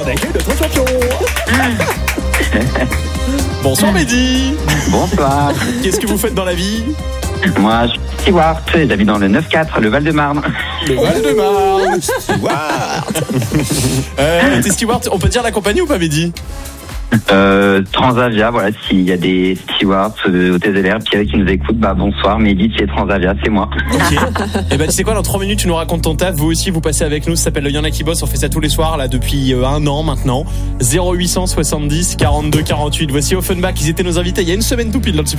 on accueille notre champion. Bonsoir Mehdi. Bonsoir. Qu'est-ce que vous faites dans la vie? Moi, je suis steward, j'habite dans le 9-4, le Val-de-Marne. Le Val-de-Marne. Steward. T'es steward, on peut dire la compagnie ou pas Mehdi? Transavia, voilà, s'il y a des stewards au TZR qui nous écoutent, bonsoir, Mehdi, tu es Transavia, c'est moi. Ok. Et tu sais quoi, dans 3 minutes, tu nous racontes ton taf. Vous aussi, vous passez avec nous. Ça s'appelle le Y'en a qui bosse. On fait ça tous les soirs, là, depuis 1 an maintenant. 0870 42 48. Voici Offenbach. Ils étaient nos invités il y a une semaine tout pile dans le